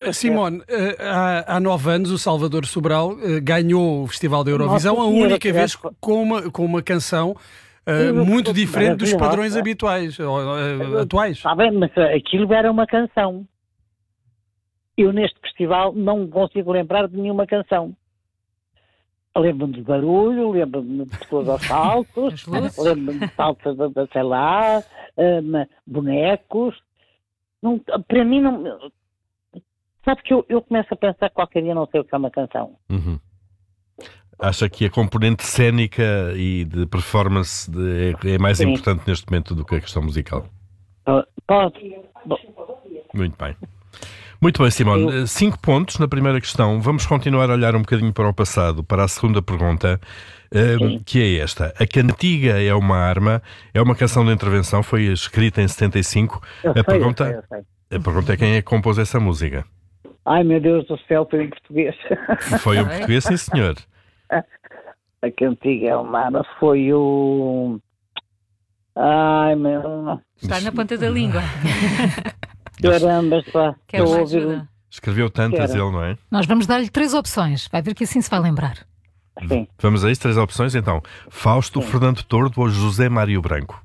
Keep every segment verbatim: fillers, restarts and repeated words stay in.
Uh, Simone, uh, há, há nove anos o Salvador Sobral uh, ganhou o Festival da Eurovisão, Nossa, a única vez com uma, com uma canção uh, muito diferente dos padrões habituais, uh, uh, atuais. Está bem, mas aquilo era uma canção. Eu neste festival não consigo lembrar de nenhuma canção. Lembro-me de barulho, lembro-me de pessoas aos saltos, lembro-me de saltos, sei lá, um, bonecos. Não, para mim, não. Sabe que eu, eu começo a pensar que qualquer dia não sei o que é uma canção. Uhum. Acha que a componente cénica e de performance de, é, é mais Sim. importante neste momento do que a questão musical? Pode. Bom. Muito bem. Muito bem, Simone. Eu... Cinco pontos na primeira questão. Vamos continuar a olhar um bocadinho para o passado, para a segunda pergunta, uh, que é esta. A Cantiga é uma arma, é uma canção de intervenção, foi escrita em setenta e cinco. Eu a, sei, pergunta, eu sei, eu sei. a pergunta é quem é que compôs essa música? Ai, meu Deus do céu, foi em português. Foi um português, sim, senhor. A Cantiga é uma arma, foi o... Ai, meu... Está na ponta da língua. Caramba, pá. Quer uma ajuda? Escreveu tantas Quero. ele, não é? Nós vamos dar-lhe três opções. Vai ver que assim se vai lembrar. Sim. Vamos a isso, três opções então. Fausto, Sim. Fernando Tordo ou José Mário Branco?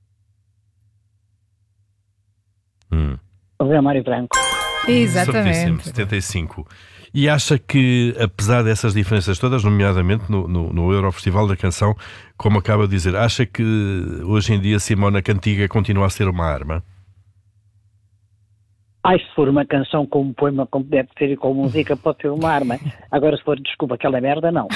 Hum. José Mário Branco. Exatamente. Certíssimo, setenta e cinco. E acha que, apesar dessas diferenças todas, nomeadamente no, no, no Eurofestival da Canção, como acaba de dizer, acha que hoje em dia Simone, a Cantiga continua a ser uma arma? Ai, se for uma canção com um poema, como deve ser, e com música, pode ser uma arma. Agora, se for, desculpa, aquela merda, não.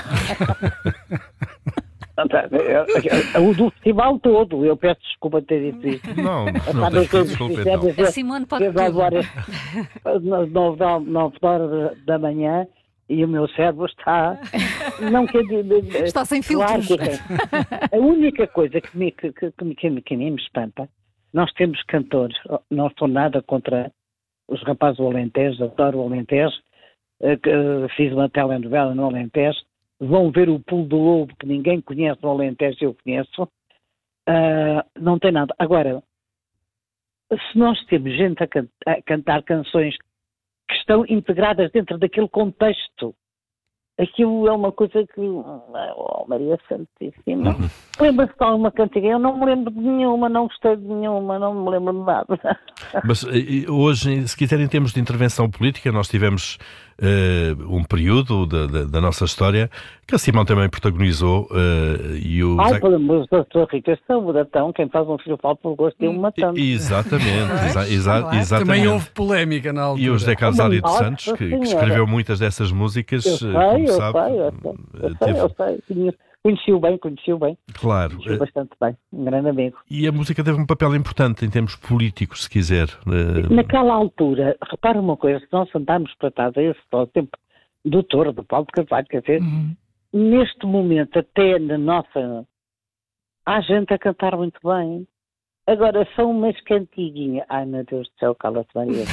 O do festival todo, eu peço desculpa de ter dito isso. Não, não tens que desculpa, então. A Simone pode tudo. Às nove horas da manhã e o meu cérebro está... Não quer dizer... Está sem filtros. Claro que, a única coisa que me, que, que, que, que, que me espanta, nós temos cantores, não estou nada contra os rapazes do Alentejo, adoro o Alentejo, fiz uma telenovela no Alentejo, vão ver o Pulo do Lobo, que ninguém conhece no Alentejo, eu conheço, uh, não tem nada. Agora, se nós temos gente a, can a cantar canções que estão integradas dentro daquele contexto, aquilo é uma coisa que... Oh, Maria Santíssima. Uhum. Lembra-se de alguma cantiga? Eu não me lembro de nenhuma, não gostei de nenhuma, não me lembro de nada. Mas hoje, se quiser, em termos de intervenção política, nós tivemos uh, um período da, da, da nossa história que a Simone também protagonizou. Uh, e o Ai, Zé... pelo amor da sua rica saúde, então, quem faz um filho falta por gosto tem um matando. Exatamente, exa exa Claro. exatamente. Também houve polémica na altura. E o José Carlos Ari dos Nossa Santos, que, que Senhora. escreveu muitas dessas músicas, Eu sei, como eu sabe. sei, eu sei, eu sei, teve... eu sei. Conheci-o bem, conheci-o bem. Claro. Conheci-o bastante bem, um grande amigo. E a música teve um papel importante em termos políticos, se quiser. Naquela altura, repara uma coisa, se nós andarmos para trás a esse tempo do Touro, do Paulo de Carvalho, quer dizer, Uhum. neste momento, até na nossa... Há gente a cantar muito bem. Agora, são umas cantiguinhas. Ai, meu Deus do céu, cala-te, Maria.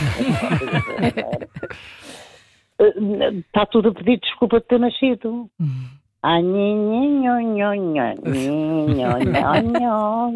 Está tudo a pedir desculpa de ter nascido. Uhum. Ai, nho, nho, nho, nho, nho, nho,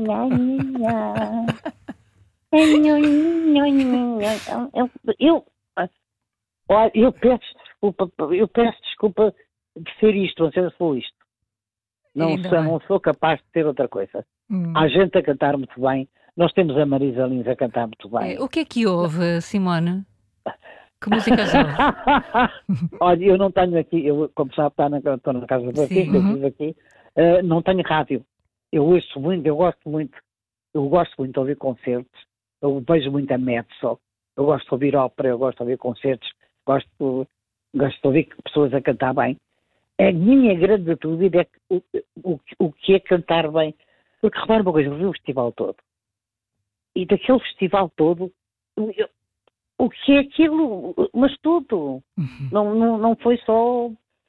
nho, nho. Eu, eu, olha, eu peço desculpa, eu peço desculpa de ser isto, mas eu sou isto. Não sou, não sou capaz de ser outra coisa. Hum. Há gente a cantar muito bem. Nós temos a Marisa Lins a cantar muito bem. É, o que é que houve, Simone? Que músicas houve? Olha, eu não tenho aqui, eu, como sabe, está na, estou na casa do artista, eu estive aqui, uh, não tenho rádio. Eu ouço muito, eu gosto muito, eu gosto muito de ouvir concertos, eu vejo muito a Mezzo, eu gosto de ouvir ópera, eu gosto de ouvir concertos, gosto, gosto de ouvir pessoas a cantar bem. A minha grande dúvida é o, o, o que é cantar bem. Porque repara uma coisa, eu vi o festival todo. E daquele festival todo, eu, o que é aquilo? Mas tudo. Uhum. Não, não, não foi só...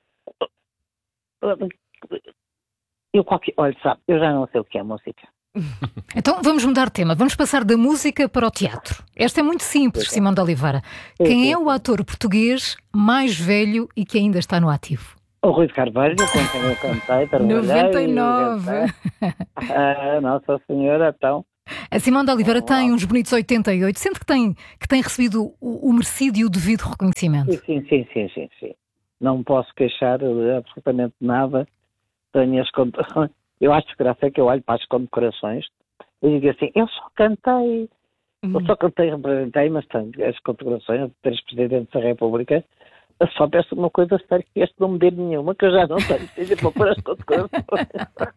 Eu qualquer... Olha, sabe, eu já não sei o que é música. Então vamos mudar de tema. Vamos passar da música para o teatro. Esta é muito simples, Simone de Oliveira. Quem é o ator português mais velho e que ainda está no ativo? O Rui de Carvalho, com quem eu cantei, trabalhei. noventa e nove. Ah, Nossa Senhora, então. A Simone de Oliveira tem uns bonitos oitenta e oito. Sente que tem, que tem recebido o, o merecido e o devido reconhecimento? Sim, sim, sim, sim, sim. Não me posso queixar de absolutamente nada. Tenho as condições. Eu acho que graça é que eu olho para as condecorações e digo assim, eu só cantei, uhum. eu só cantei, representei, mas tenho as condecorações de três presidentes da República. Eu só peço uma coisa séria, que este não me dê nenhuma, que eu já não tenho, seja para pôr as condecorações.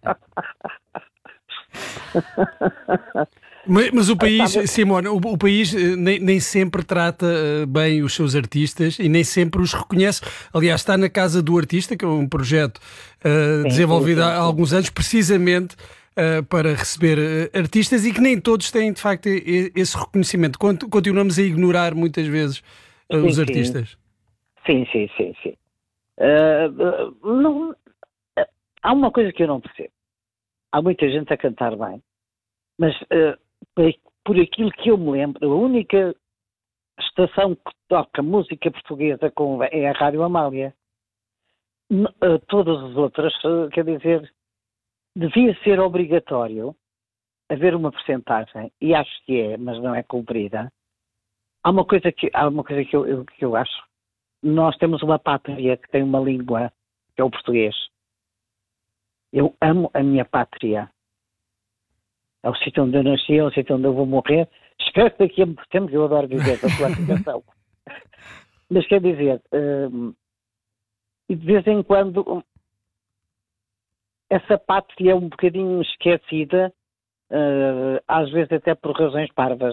Mas, mas o país, Simone, o, o país nem, nem sempre trata bem os seus artistas e nem sempre os reconhece. Aliás, está na Casa do Artista, que é um projeto uh, sim, desenvolvido sim, sim, sim. há alguns anos, precisamente uh, para receber uh, artistas, e que nem todos têm, de facto, esse reconhecimento. Continuamos a ignorar muitas vezes uh, sim, os artistas. Sim, sim, sim, sim. Uh, uh, não, uh, há uma coisa que eu não percebo. Há muita gente a cantar bem, mas uh, por aquilo que eu me lembro, a única estação que toca música portuguesa com, é a Rádio Amália. Uh, todas as outras, uh, quer dizer, devia ser obrigatório haver uma percentagem, e acho que é, mas não é cumprida. Há uma coisa que, há uma coisa que, eu, eu, que eu acho. Nós temos uma pátria que tem uma língua, que é o português. Eu amo a minha pátria. É o sítio onde eu nasci, é o sítio onde eu vou morrer. Espero que daqui a muito tempo, eu adoro viver essa classificação. Mas quer dizer, hum, e de vez em quando hum, essa pátria é um bocadinho esquecida, hum, às vezes até por razões parvas.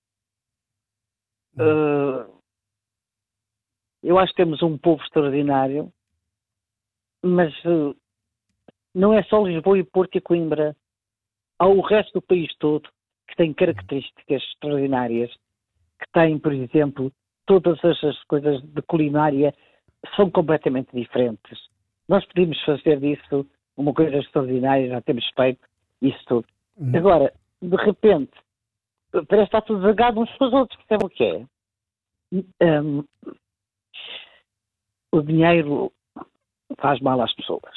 Hum, eu acho que temos um povo extraordinário, mas hum, não é só Lisboa e Porto e Coimbra. Há o resto do país todo que tem características extraordinárias, que tem, por exemplo, todas as coisas de culinária são completamente diferentes. Nós podíamos fazer disso uma coisa extraordinária, já temos feito isso tudo. Uhum. Agora, de repente, parece que está tudo zagado uns com os outros, percebe o que é? Um, o dinheiro faz mal às pessoas.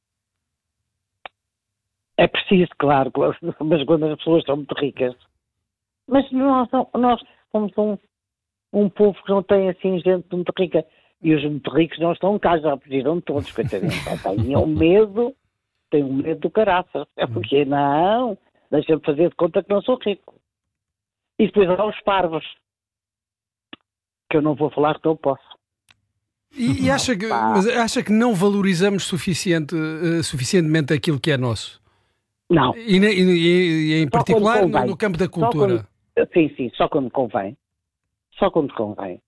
É preciso, claro, mas quando as pessoas são muito ricas. Mas nós, nós somos um, um povo que não tem assim gente muito rica. E os muito ricos não estão cá, já pediram todos, coitadinhos. Tenham medo, tenham medo do caraças. É porque não, deixa-me fazer de conta que não sou rico. E depois há os parvos, que eu não vou falar que não posso. E, e acha, que, mas acha que não valorizamos suficiente, uh, suficientemente aquilo que é nosso? Não. E, e, e em particular no, no campo da cultura? Quando, sim, sim, só quando convém. Só quando convém.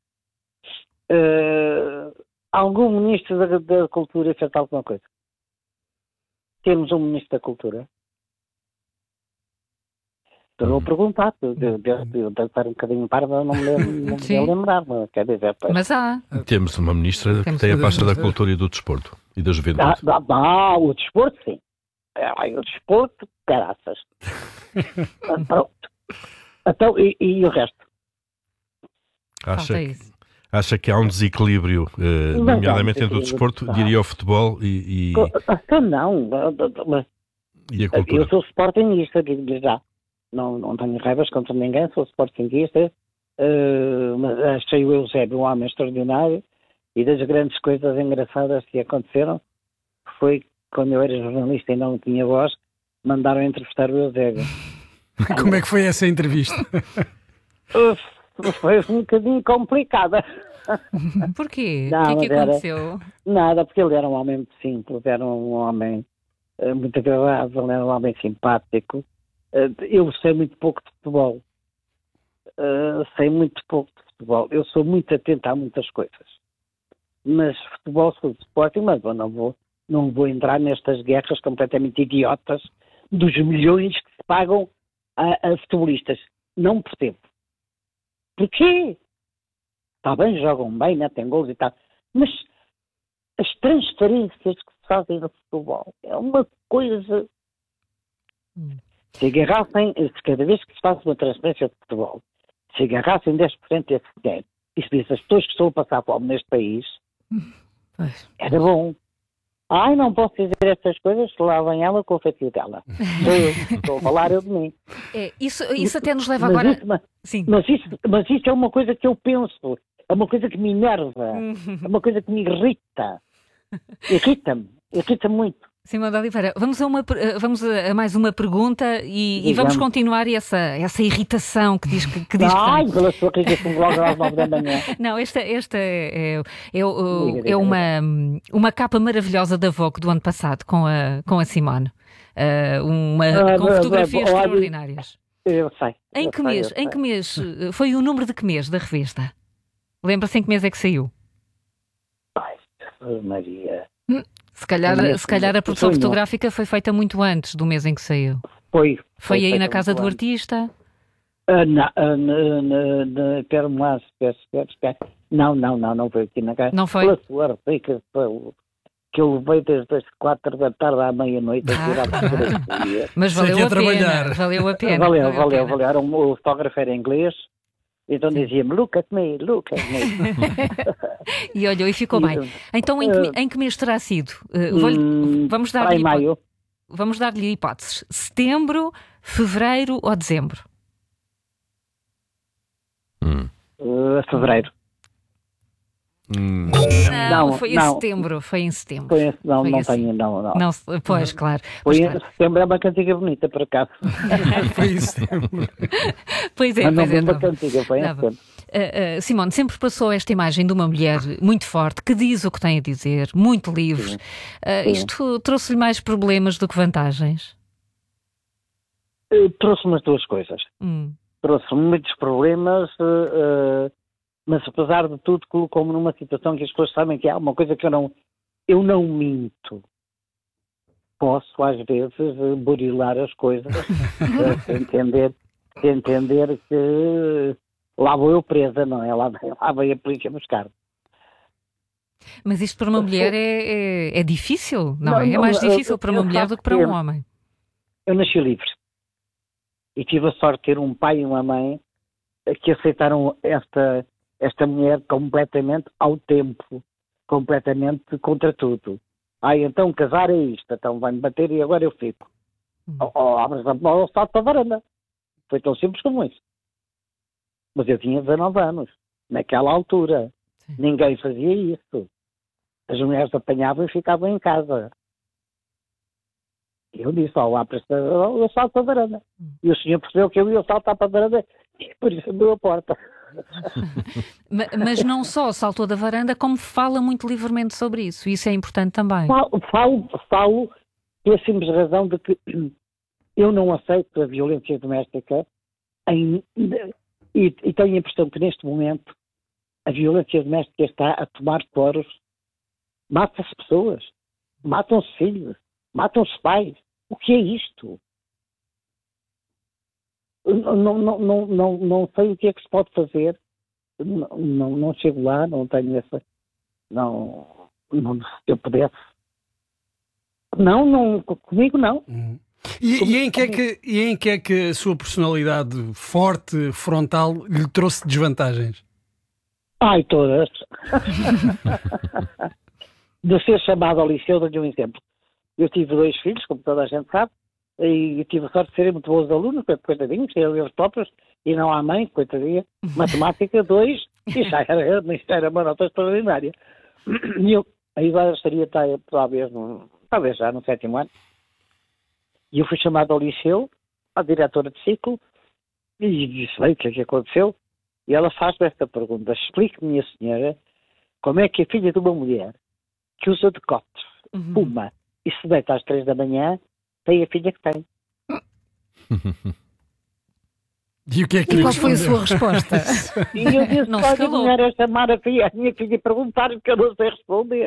Uh, algum ministro da, da Cultura fez alguma coisa? Temos um ministro da Cultura? Estou a perguntar, eu devo estar um bocadinho parva, não me lembro, não me lembrar, não quer dizer. Pois. Mas há. Temos uma ministra que tem a pasta da Cultura e do Desporto e da Juventude. Ah, ah, ah, o Desporto, sim. É, o Desporto, caraças. Pronto. Então, e, e o resto? Acha que, acha que há um desequilíbrio, eh, nomeadamente entre o desporto, diria o futebol e... e... Então não, mas e a cultura? Eu sou sportingista, digo-lhe já. Não, não tenho raivas contra ninguém, sou sportingista, uh, mas achei o Eusébio um homem extraordinário, e das grandes coisas engraçadas que aconteceram foi quando eu era jornalista e não tinha voz, mandaram entrevistar o Eusébio. Como é que foi essa entrevista? Foi um bocadinho complicada. Porquê? O que é que aconteceu? Era, nada, porque ele era um homem muito simples, era um homem uh, muito agradável, era um homem simpático. Uh, eu sei muito pouco de futebol. Uh, sei muito pouco de futebol. Eu sou muito atento a muitas coisas. Mas futebol, sou de Sporting, mas eu não vou, não vou entrar nestas guerras completamente idiotas dos milhões que se pagam a, a futebolistas. Não percebo. Porquê? Está bem, jogam bem, né? Tem gols e tal. Mas as transferências que se fazem no futebol é uma coisa... Hum. Se agarrassem, cada vez que se faz uma transferência de futebol, se agarrassem dez por cento desse dinheiro e se disse as pessoas que estão a passar fome neste país, pois. Era bom. Ai, não posso dizer estas coisas, se lá vem ela com o feitiço dela. Estou, estou a falar eu de mim. É, isso, isso até nos leva mas agora... Isso, mas, Sim. Mas, isso, mas isso é uma coisa que eu penso, é uma coisa que me enerva, é uma coisa que me irrita. Irrita-me, irrita-me muito. Simão de Oliveira, vamos a, uma, vamos a mais uma pergunta e, e vamos continuar essa, essa irritação que diz que, que diz Ai, que pela sua irritação logo às nove da manhã. Não, esta, esta é, é, é, é uma, uma capa maravilhosa da Vogue do ano passado com a, com a Simone. Uh, uma, ah, com fotografias ah, extraordinárias. Eu sei. Em eu que sei, mês? Em que mês? Foi o número de que mês da revista? Lembra-se em que mês é que saiu? Ai, Maria... Se calhar, se calhar a produção fotográfica foi feita muito antes do mês em que saiu. Foi. Foi, foi aí na casa do antes. Artista? Uh, não, uh, espera-me lá, espera, espera, espera. Não, não, não, não foi aqui na casa. Não foi? Pela sorte, que, que eu levei desde as quatro da tarde à meia-noite a tirar a fotografia. Mas valeu a, pena, valeu a pena. Valeu, valeu, valeu. valeu. Era um, o fotógrafo era inglês. Então dizia-me, look at me, look at me. E olhou e ficou bem. Então em que, em que mês terá sido? Uh, vamos dar-lhe maio. Vamos dar-lhe hipóteses. Setembro, fevereiro ou dezembro? Hum. Uh, fevereiro. Hum. Não, não, foi em não. setembro. Foi em setembro. Foi em, não, foi não assim. tenho, não, não. não. Pois, claro. Foi pois, em claro. setembro, é uma cantiga bonita, por acaso. Foi em setembro. Pois é, Mas pois não, é. Uma cantiga, foi em setembro. Uh, uh, Simone, sempre passou esta imagem de uma mulher muito forte, que diz o que tem a dizer, muito livre. Uh, isto trouxe-lhe mais problemas do que vantagens? Uh, trouxe-me as duas coisas. Hum. Trouxe-me muitos problemas... Uh, uh, mas apesar de tudo colocou-me numa situação que as pessoas sabem que há uma coisa que eu não, eu não minto. Posso às vezes burilar as coisas, entender, entender que lá vou eu presa, não é? Lá, lá veio a polícia buscar. Mas isto para uma mulher é, é, é difícil, não, não é? É mais não, difícil eu, para uma mulher do que para um homem. Eu nasci livre e tive a sorte de ter um pai e uma mãe que aceitaram esta... esta mulher completamente ao tempo, completamente contra tudo. Ah, então casar é isto, então vai-me bater e agora eu fico. Hum. Ou, ou abres a mão ou salto para a varanda. Foi tão simples como isso. Mas eu tinha dezanove anos, naquela altura. Sim. Ninguém fazia isso. As mulheres apanhavam e ficavam em casa. Eu disse, ó, abres eu salto para a varanda. Hum. E o senhor percebeu que eu ia saltar para a varanda e por isso abriu a porta. Mas não só saltou da varanda, como fala muito livremente sobre isso. Isso é importante também. Falo, falo, falo pela simples razão de que eu não aceito a violência doméstica em, e, e tenho a impressão que neste momento a violência doméstica está a tomar coros. Mata-se pessoas, matam-se filhos, matam-se pais. O que é isto? Não, não, não, não, não sei o que é que se pode fazer. Não, não, não chego lá, não tenho essa... Não, não se eu pudesse... Não, não, comigo não. Uhum. E, e, em que é que, e em que é que a sua personalidade forte, frontal, lhe trouxe desvantagens? Ai, todas. De ser chamado ao liceu, dou-lhe um exemplo. Eu tive dois filhos, como toda a gente sabe, e tive a sorte de serem muito bons alunos, coitadinhos, eles próprios, e não à mãe, coitadinha. Matemática dois, e já era, já era uma nota extraordinária. E eu, aí agora estaria talvez, no, talvez já no sétimo ano, e eu fui chamado ao liceu, à diretora de ciclo, e disse, bem, o que é que aconteceu? E ela faz-me esta pergunta, explique-me, minha senhora, como é que a filha de uma mulher que usa decote, uhum. fuma, e se deita às três da manhã, tem a filha que tem. E o que é que e qual foi a sua resposta? E eu disse, não se calou. Era chamar a, filha, a minha filha e perguntar-lhe que eu não sei responder.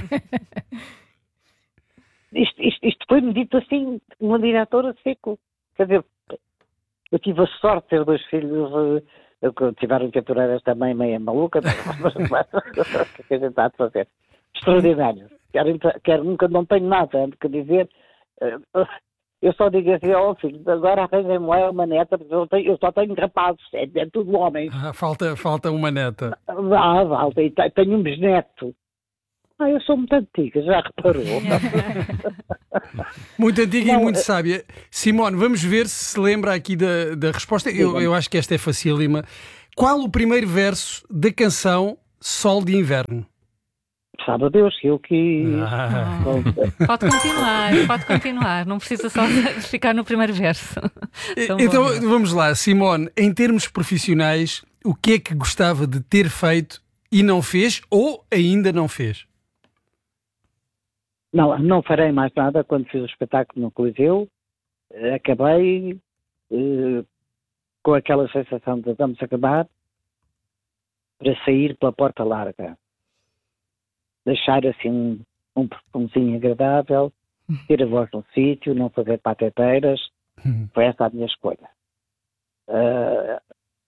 isto, isto, isto foi-me dito assim, uma diretora de ciclo. Quer dizer, eu tive a sorte de ter dois filhos uh, que tiveram que aturar esta mãe meia maluca, mas o que a gente está a fazer? Extraordinário. Quero, quero, nunca, não tenho nada a dizer. Uh, eu só digo assim, ó oh, filho, agora arranjem-me uma neta, porque eu, tenho, eu só tenho rapazes, é, é tudo homens. Ah, falta, falta uma neta. Ah, falta, e tenho um bisneto. Ah, eu sou muito antiga, já reparou? Muito antiga Não, e muito é- sábia. Simone, vamos ver se se lembra aqui da, da resposta. Eu, eu acho que esta é facílima. Qual o primeiro verso da canção Sol de Inverno? Sabe a Deus que eu quis. Ah. Pode continuar, pode continuar. Não precisa só ficar no primeiro verso. Tão Então bom. vamos lá, Simone, em termos profissionais, o que é que gostava de ter feito e não fez ou ainda não fez? Não, não farei mais nada quando fiz o espetáculo no Coliseu. Eh, Acabei eh, com aquela sensação de vamos acabar para sair pela porta larga. Deixar assim um, um perfumezinho agradável, ter a voz no sítio, não fazer pateteiras. Foi essa a minha escolha. Eh,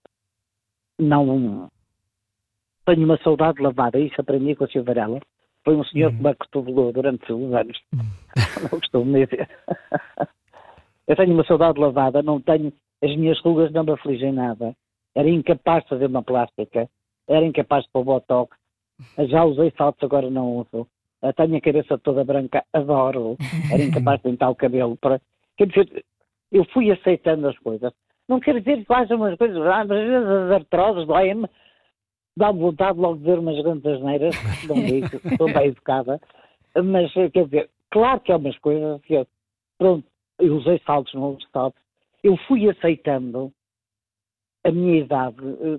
não tenho uma saudade lavada. Isso aprendi com o senhor Varela. Foi um senhor que me acotovelou durante uns anos. Não costumo dizer. Eu tenho uma saudade lavada, não tenho. As minhas rugas não me afligem nada. Era incapaz de fazer uma plástica, era incapaz de pôr botox. Já usei saltos, agora não uso. Eu tenho a cabeça toda branca, adoro. Era incapaz de pintar o cabelo. Para... Quer dizer, eu fui aceitando as coisas. Não quer dizer que haja umas coisas, às vezes as artroses doem-me. Dá-me vontade logo de ver umas grandes asneiras, não digo, estou bem educada, mas quer dizer, claro que há umas coisas que eu, pronto, eu usei saltos, não usei saltos, eu fui aceitando a minha idade,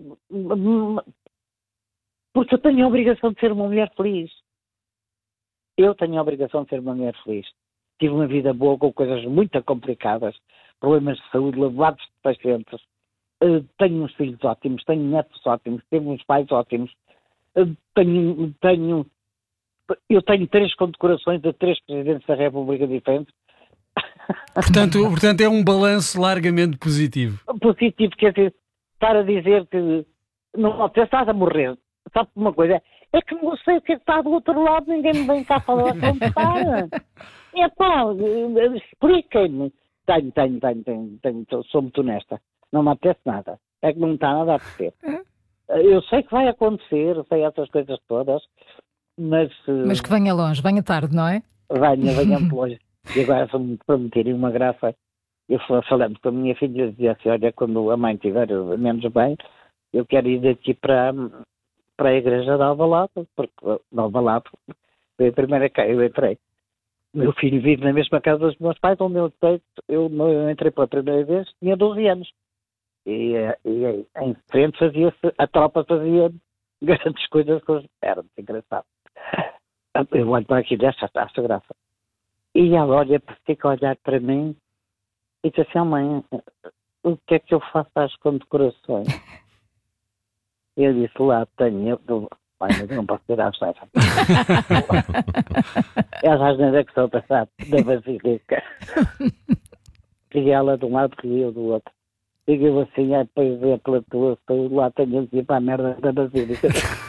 porque eu tenho a obrigação de ser uma mulher feliz. Eu tenho a obrigação de ser uma mulher feliz. Tive uma vida boa com coisas muito complicadas, problemas de saúde, lavados de pacientes. Uh, tenho uns filhos ótimos, tenho netos ótimos, tenho uns pais ótimos, uh, tenho, tenho, eu tenho três condecorações de três presidentes da República diferentes. Portanto, portanto, é um balanço largamente positivo. Positivo, quer dizer, estar a dizer que não você estás a morrer. Sabe uma coisa? É que não sei o que é que está do outro lado, ninguém me vem cá falar como está. É pá, expliquem-me. Tenho, tenho, tenho, tenho, tenho, sou muito honesta. Não me apetece nada. É que não está nada a apetecer. Eu sei que vai acontecer, eu sei essas coisas todas, mas... Mas que venha longe, venha tarde, não é? Venha, venha muito longe. E agora, se me prometerem uma graça, eu falando com a minha filha, eu dizia assim, olha, quando a mãe estiver menos bem, eu quero ir daqui para, para a igreja de Alvalade, porque de Alvalade foi a primeira casa, eu entrei. Meu filho vive na mesma casa dos meus pais, onde eu entrei, eu, eu entrei pela primeira vez, tinha doze anos. E, e em frente fazia-se, a tropa fazia grandes coisas que era muito engraçado. Eu olho para aqui desta, acho graça. E ela olha, fica a olhar para mim e diz assim, oh, mãe, o que é que eu faço às condecorações? Eu disse, lá tenho, eu, eu, pai, mas eu não posso ter às neiras. É as asneiras que são passadas da Basílica. E ela de um lado e eu do outro. Digo eu assim, é para ver pela tua saúde, lá tenho que ir para a merda da Basílica.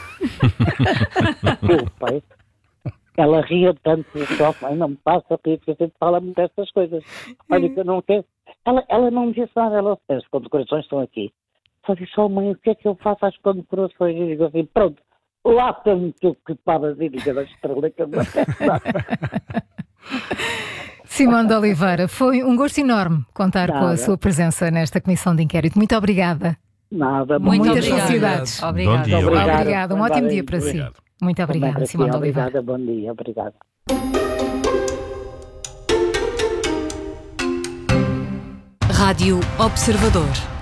Eu, pai, ela ria tanto, só, mãe, não me passa a rir, porque a gente fala muito dessas coisas. Olha, que eu não quero. Ela, ela não me disse nada, ela, as condecorações estão aqui. Só disse, oh mãe, o que é que eu faço às condecorações? E digo assim, pronto, lá tenho que eu que para a Basílica da Estrela, que eu não apetece nada. Simone de Oliveira, foi um gosto enorme contar Nada. com a sua presença nesta comissão de inquérito. Muito obrigada. Nada, Muito Muitas obrigada. felicidades. Obrigada. Bom dia. Obrigado. Obrigada, um Obrigado. ótimo dia para si. Obrigado. Muito obrigada, Também Simone de para si, Oliveira. obrigada, bom dia, obrigado. Rádio Observador.